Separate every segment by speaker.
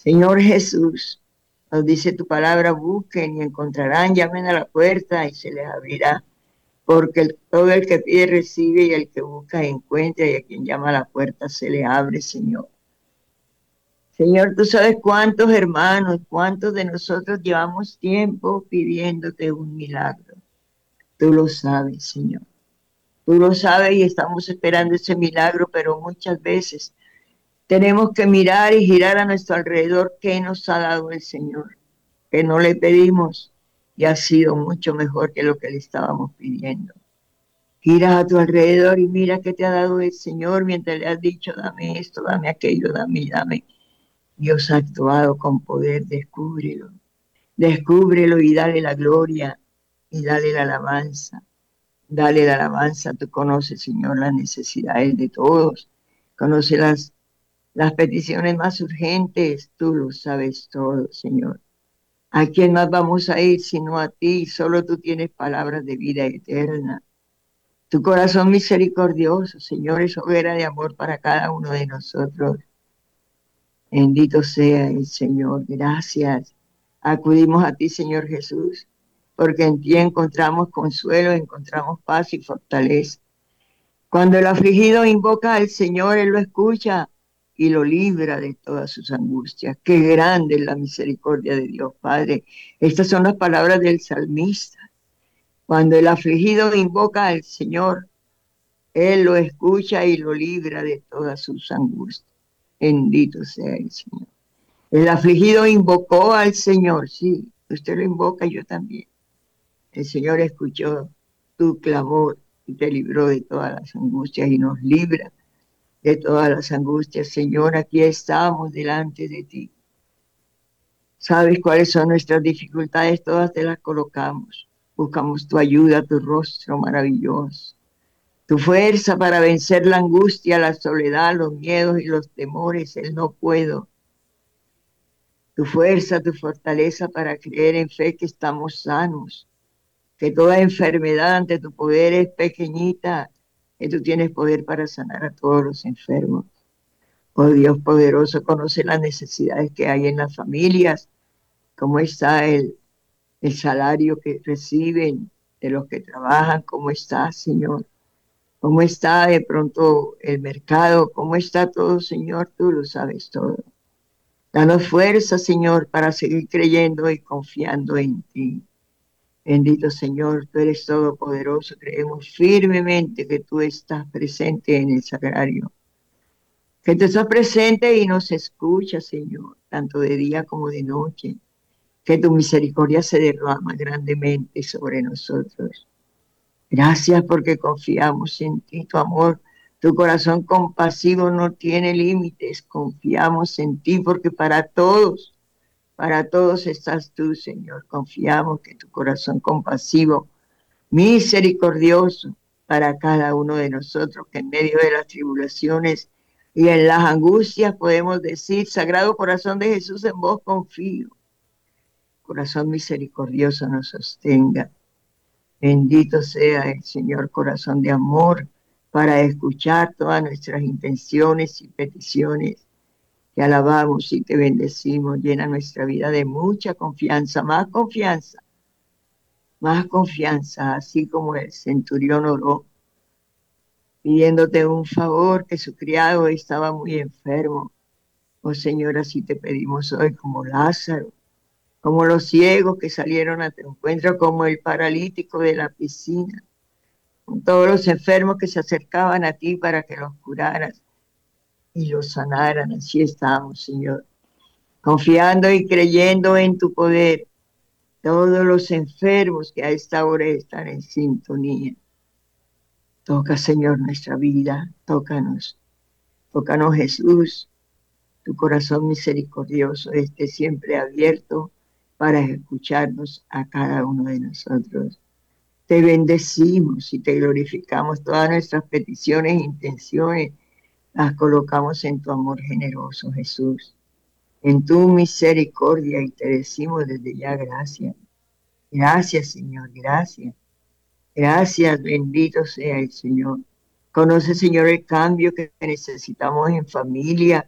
Speaker 1: Señor Jesús, nos dice tu palabra, busquen y encontrarán, llamen a la puerta y se les abrirá, porque todo el que pide recibe y el que busca encuentra y a quien llama a la puerta se le abre, Señor. Señor, tú sabes cuántos hermanos, cuántos de nosotros llevamos tiempo pidiéndote un milagro. Tú lo sabes, Señor. Tú lo sabes y estamos esperando ese milagro, pero muchas veces tenemos que mirar y girar a nuestro alrededor qué nos ha dado el Señor, que no le pedimos y ha sido mucho mejor que lo que le estábamos pidiendo. Giras a tu alrededor y mira qué te ha dado el Señor mientras le has dicho, dame esto, dame aquello, dame, dame. Dios ha actuado con poder, descúbrelo. Descúbrelo y dale la gloria y dale la alabanza. Dale la alabanza. Tú conoces, Señor, las necesidades de todos. Conoces las peticiones más urgentes. Tú lo sabes todo, Señor. ¿A quién más vamos a ir sino a ti? Solo tú tienes palabras de vida eterna. Tu corazón misericordioso, Señor, es hoguera de amor para cada uno de nosotros. Bendito sea el Señor. Gracias. Acudimos a ti, Señor Jesús, porque en ti encontramos consuelo, encontramos paz y fortaleza. Cuando el afligido invoca al Señor, Él lo escucha y lo libra de todas sus angustias. Qué grande es la misericordia de Dios, Padre. Estas son las palabras del salmista. Cuando el afligido invoca al Señor, Él lo escucha y lo libra de todas sus angustias. Bendito sea el Señor. El afligido invocó al Señor, sí, usted lo invoca, yo también. El Señor escuchó tu clamor y te libró de todas las angustias y nos libra de todas las angustias. Señor, aquí estamos delante de ti. Sabes cuáles son nuestras dificultades, todas te las colocamos. Buscamos tu ayuda, tu rostro maravilloso, tu fuerza para vencer la angustia, la soledad, los miedos y los temores, el no puedo. Tu fuerza, tu fortaleza para creer en fe que estamos sanos, que toda enfermedad ante tu poder es pequeñita, que tú tienes poder para sanar a todos los enfermos. Oh Dios poderoso, conoce las necesidades que hay en las familias, cómo está el salario que reciben de los que trabajan, cómo está, Señor, cómo está de pronto el mercado, cómo está todo, Señor, tú lo sabes todo. Danos fuerza, Señor, para seguir creyendo y confiando en ti. Bendito Señor, tú eres todopoderoso. Creemos firmemente que tú estás presente en el sagrario. Que tú estás presente y nos escuchas, Señor, tanto de día como de noche. Que tu misericordia se derrama grandemente sobre nosotros. Gracias porque confiamos en ti, tu amor. Tu corazón compasivo no tiene límites. Confiamos en ti porque para todos estás tú, Señor. Confiamos que tu corazón compasivo, misericordioso para cada uno de nosotros, que en medio de las tribulaciones y en las angustias podemos decir, Sagrado Corazón de Jesús, en vos confío. Corazón misericordioso nos sostenga. Bendito sea el Señor, corazón de amor, para escuchar todas nuestras intenciones y peticiones. Te alabamos y te bendecimos, llena nuestra vida de mucha más confianza, así como el centurión oró, pidiéndote un favor, que su criado estaba muy enfermo. Oh Señor, así te pedimos hoy, como Lázaro, como los ciegos que salieron a tu encuentro, como el paralítico de la piscina, con todos los enfermos que se acercaban a ti para que los curaras y los sanaran. Así estamos, Señor, confiando y creyendo en tu poder. Todos los enfermos que a esta hora están en sintonía. Toca, Señor, nuestra vida, tócanos. Tócanos, Jesús, tu corazón misericordioso esté siempre abierto para escucharnos a cada uno de nosotros. Te bendecimos y te glorificamos. Todas nuestras peticiones e intenciones las colocamos en tu amor generoso, Jesús, en tu misericordia, y te decimos desde ya gracias. Gracias, Señor, gracias. Gracias, bendito sea el Señor. Conoce, Señor, el cambio que necesitamos en familia.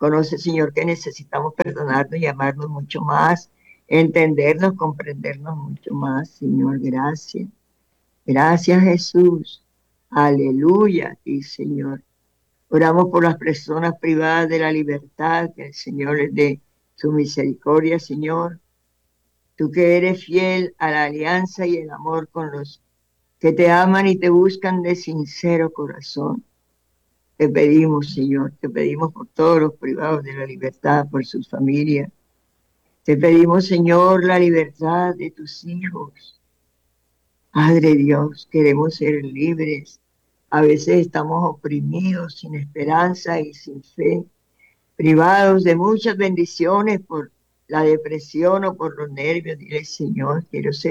Speaker 1: Conoce, Señor, que necesitamos perdonarnos y amarnos mucho más, entendernos, comprendernos mucho más, Señor. Gracias. Gracias, Jesús. Aleluya, y Señor. Oramos por las personas privadas de la libertad, que el Señor les dé su misericordia, Señor. Tú que eres fiel a la alianza y el amor con los que te aman y te buscan de sincero corazón. Te pedimos, Señor, te pedimos por todos los privados de la libertad, por sus familias. Te pedimos, Señor, la libertad de tus hijos. Padre Dios, queremos ser libres. A veces estamos oprimidos, sin esperanza y sin fe, privados de muchas bendiciones por la depresión o por los nervios. Dile, Señor,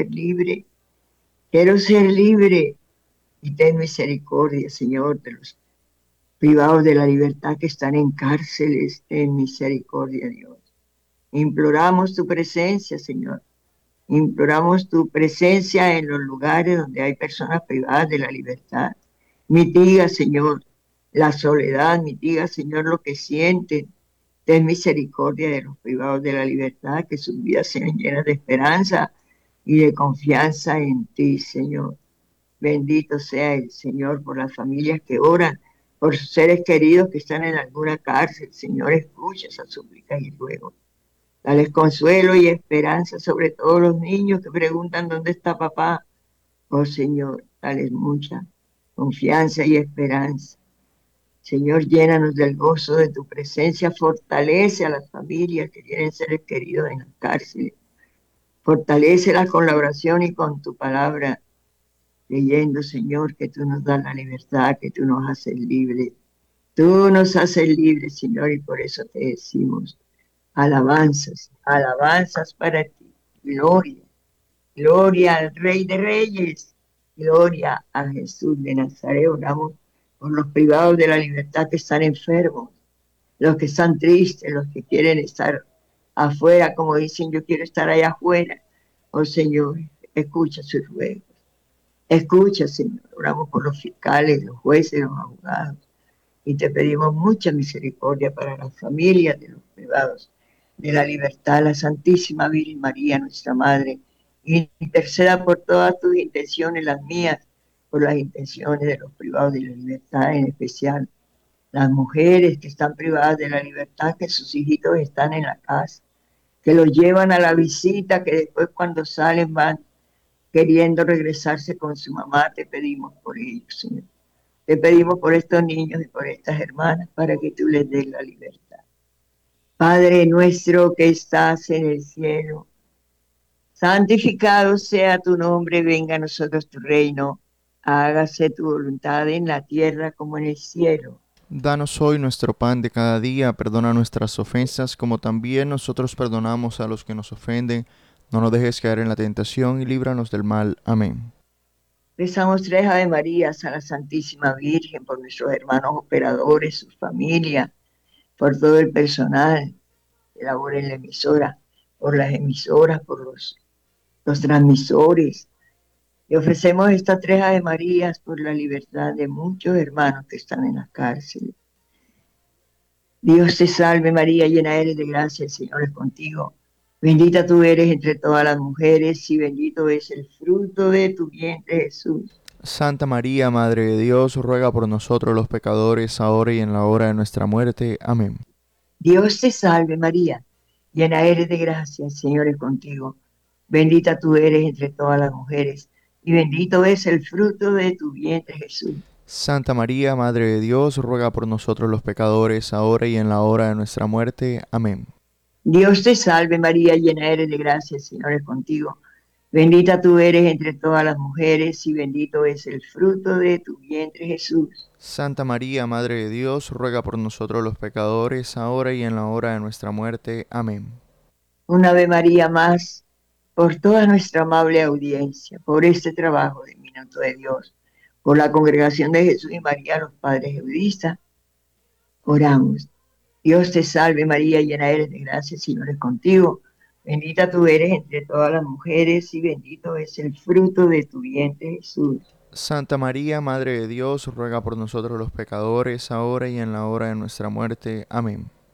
Speaker 1: quiero ser libre y ten misericordia, Señor, de los privados de la libertad que están en cárceles. Ten misericordia, Dios. Imploramos tu presencia, Señor. Imploramos tu presencia en los lugares donde hay personas privadas de la libertad. Mitiga, Señor, la soledad, mitiga, Señor, lo que sienten. Ten misericordia de los privados de la libertad, que sus vidas sean llenas de esperanza y de confianza en ti, Señor. Bendito sea el Señor por las familias que oran, por sus seres queridos que están en alguna cárcel. Señor, escucha esas súplicas y ruegos. Dales consuelo y esperanza, sobre todo los niños que preguntan dónde está papá. Oh Señor, dales mucha confianza y esperanza. Señor, llénanos del gozo de tu presencia, fortalece a las familias que tienen seres queridos en las cárceles. Fortalécelas con la oración y con tu palabra, creyendo, Señor, que tú nos das la libertad, que tú nos haces libres. Tú nos haces libres, Señor, y por eso te decimos alabanzas, alabanzas para ti. Gloria, gloria al Rey de Reyes, gloria a Jesús de Nazaret. Oramos por los privados de la libertad que están enfermos, los que están tristes, los que quieren estar afuera, como dicen, yo quiero estar allá afuera. Oh Señor, escucha sus ruegos. Escucha, Señor. Oramos por los fiscales, los jueces, los abogados. Y te pedimos mucha misericordia para las familias de los privados de la libertad. La Santísima Virgen María, nuestra Madre, interceda por todas tus intenciones, las mías, por las intenciones de los privados de la libertad, en especial las mujeres que están privadas de la libertad, que sus hijitos están en la casa, que los llevan a la visita, que después cuando salen van queriendo regresarse con su mamá. Te pedimos por ellos, Señor. Te pedimos por estos niños y por estas hermanas para que tú les des la libertad. Padre nuestro que estás en el cielo, santificado sea tu nombre, venga a nosotros tu reino, hágase tu voluntad en la tierra como en el cielo.
Speaker 2: Danos hoy nuestro pan de cada día, perdona nuestras ofensas como también nosotros perdonamos a los que nos ofenden. No nos dejes caer en la tentación y líbranos del mal. Amén.
Speaker 1: Rezamos tres Ave Marías a la Santísima Virgen por nuestros hermanos operadores, sus familias, por todo el personal que labora en la emisora, por las emisoras, por los transmisores. Y ofrecemos estas tres Ave Marías por la libertad de muchos hermanos que están en las cárceles. Dios te salve María, llena eres de gracia, el Señor es contigo. Bendita tú eres entre todas las mujeres y bendito es el fruto de tu vientre, Jesús.
Speaker 2: Santa María, Madre de Dios, ruega por nosotros los pecadores, ahora y en la hora de nuestra muerte. Amén.
Speaker 1: Dios te salve María, llena eres de gracia, el Señor es contigo. Bendita tú eres entre todas las mujeres y bendito es el fruto de tu vientre, Jesús.
Speaker 2: Santa María, Madre de Dios, ruega por nosotros los pecadores, ahora y en la hora de nuestra muerte. Amén.
Speaker 1: Dios te salve María, llena eres de gracia, el Señor es contigo. Bendita tú eres entre todas las mujeres y bendito es el fruto de tu vientre, Jesús.
Speaker 2: Santa María, Madre de Dios, ruega por nosotros los pecadores, ahora y en la hora de nuestra muerte. Amén.
Speaker 1: Una Ave María más por toda nuestra amable audiencia, por este trabajo de Minuto de Dios, por la congregación de Jesús y María, los padres eudistas, oramos. Dios te salve María, llena eres de gracia, el Señor es contigo. Bendita tú eres entre todas las mujeres y bendito es el fruto de tu vientre, Jesús.
Speaker 2: Santa María, Madre de Dios, ruega por nosotros los pecadores, ahora y en la hora de nuestra muerte. Amén.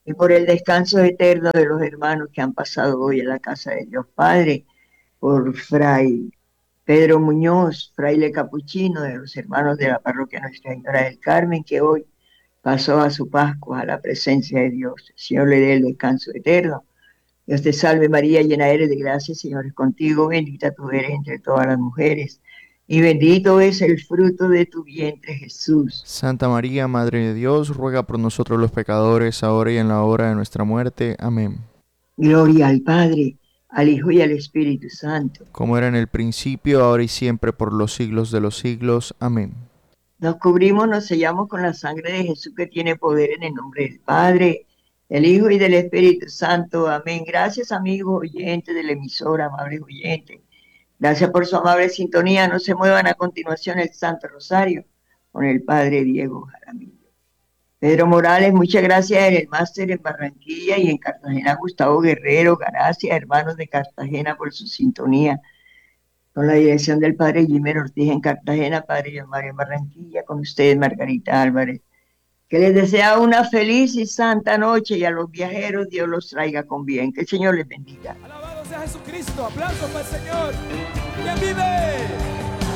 Speaker 1: y por el descanso eterno de los hermanos que han pasado hoy en la casa de Dios Padre, por Fray Pedro Muñoz, fraile capuchino de los hermanos de la parroquia Nuestra Señora del Carmen, que hoy pasó a su Pascua a la presencia de Dios. El Señor le dé el descanso eterno. Dios te salve María, llena eres de gracia, el Señor es contigo, bendita tú eres entre todas las mujeres, y bendito es el fruto de tu vientre, Jesús.
Speaker 2: Santa María, Madre de Dios, ruega por nosotros los pecadores, ahora y en la hora de nuestra muerte. Amén.
Speaker 1: Gloria al Padre, al Hijo y al Espíritu Santo.
Speaker 2: Como era en el principio, ahora y siempre, por los siglos de los siglos. Amén.
Speaker 1: Nos cubrimos, nos sellamos con la sangre de Jesús que tiene poder en el nombre del Padre, del Hijo y del Espíritu Santo. Amén. Gracias, amigos oyentes de la emisora, amables oyentes. Gracias por su amable sintonía. No se muevan, a continuación el Santo Rosario con el Padre Diego Jaramillo. Pedro Morales, muchas gracias en el máster en Barranquilla y en Cartagena. Gustavo Guerrero, gracias, hermanos de Cartagena, por su sintonía. Con la dirección del Padre Jimmy Ortiz en Cartagena, Padre John Mario en Barranquilla, con ustedes, Margarita Álvarez. Que les desea una feliz y santa noche, y a los viajeros Dios los traiga con bien. Que el Señor les bendiga.
Speaker 3: Alabado sea Jesucristo, aplausos para el Señor. ¡Bien vive!